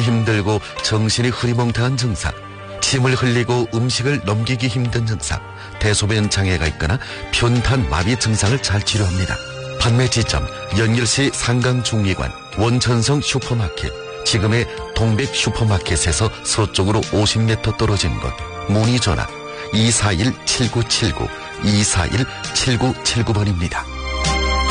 힘들고 정신이 흐리멍텅한 증상, 침을 흘리고 음식을 넘기기 힘든 증상, 대소변 장애가 있거나 편탄 마비 증상을 잘 치료합니다. 판매 지점 연길시 상강중리관 원천성 슈퍼마켓, 지금의 동백 슈퍼마켓에서 서쪽으로 50m 떨어진 곳. 문의 전화 241-7979 241-7979번입니다.